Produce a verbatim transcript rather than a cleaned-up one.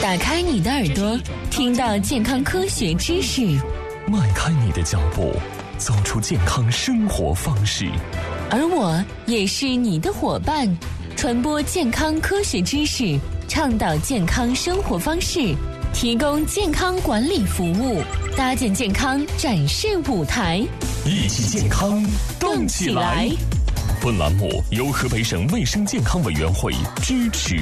打开你的耳朵，听到健康科学知识； 迈开你的脚步，走出健康生活方式。 而我也是你的伙伴，传播健康科学知识，倡导健康生活方式，提供健康管理服务，搭建健康展示舞台， 一起健康动起来。本栏目由河北省卫生健康委员会支持